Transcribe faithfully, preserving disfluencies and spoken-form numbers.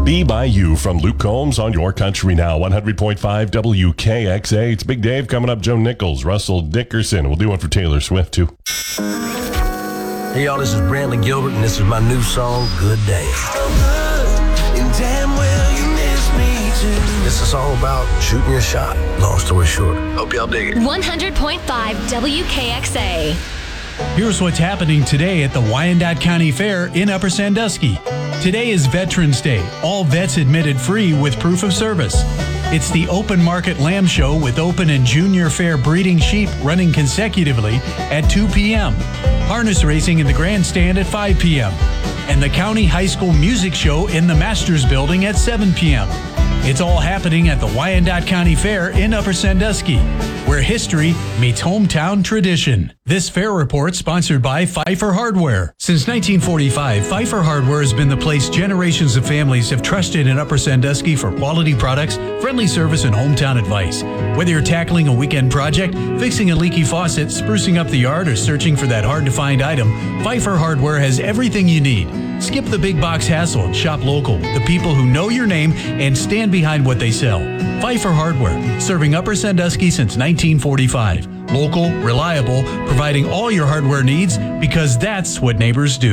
Be By You from Luke Combs on Your Country Now, one hundred point five W K X A. It's Big Dave coming up, Joe Nichols, Russell Dickerson. We'll do one for Taylor Swift, too. Hey, y'all, this is Brantley Gilbert, and this is my new song, Good Day. And damn well you miss me too. This is all about shooting your shot, long story short. Hope y'all dig it. one hundred point five W K X A. Here's what's happening today at the Wyandotte County Fair in Upper Sandusky. Today is Veterans Day. All vets admitted free with proof of service. It's the Open Market Lamb Show with open and junior fair breeding sheep running consecutively at two p.m. Harness racing in the grandstand at five p.m. And the County High School Music Show in the Masters Building at seven p.m. It's all happening at the Wyandotte County Fair in Upper Sandusky, where history meets hometown tradition. This fair report sponsored by Pfeiffer Hardware. Since nineteen forty-five, Pfeiffer Hardware has been the place generations of families have trusted in Upper Sandusky for quality products, friendly service, and hometown advice. Whether you're tackling a weekend project, fixing a leaky faucet, sprucing up the yard, or searching for that hard-to-find item, Pfeiffer Hardware has everything you need. Skip the big box hassle and shop local. The people who know your name and stand behind what they sell. Pfeiffer Hardware, serving Upper Sandusky since nineteen forty-five. Local, reliable, providing all your hardware needs because that's what neighbors do.